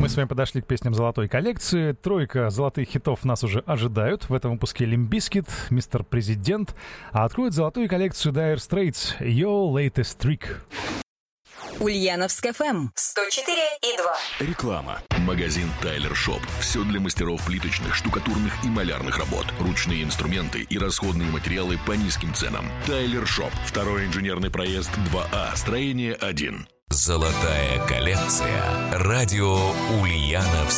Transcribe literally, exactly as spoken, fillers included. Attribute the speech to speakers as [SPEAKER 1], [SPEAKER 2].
[SPEAKER 1] с вами подошли к песням золотой коллекции. Тройка золотых хитов нас уже ожидают. В этом выпуске Limp Bizkit, Мистер Президент. А откроет золотую коллекцию Dire Straits, Your Latest Trick.
[SPEAKER 2] Ульяновск эф эм сто четыре и два.
[SPEAKER 3] Реклама. Магазин Тайлер Шоп. Все для мастеров плиточных, штукатурных и малярных работ. Ручные инструменты и расходные материалы по низким ценам. Тайлер Шоп. Второй инженерный проезд два А. Строение один.
[SPEAKER 4] Золотая коллекция. Радио Ульяновск.